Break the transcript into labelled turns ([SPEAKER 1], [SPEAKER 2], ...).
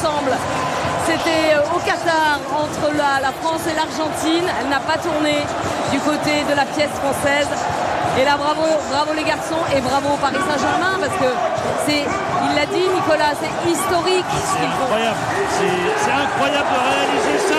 [SPEAKER 1] ensemble. C'était au Qatar, entre la France et l'Argentine. Elle n'a pas tourné du côté de la pièce française. Et là, bravo, bravo les garçons et bravo au Paris Saint-Germain parce que il l'a dit Nicolas, c'est historique ce qu'ils font.
[SPEAKER 2] C'est incroyable de réaliser ça.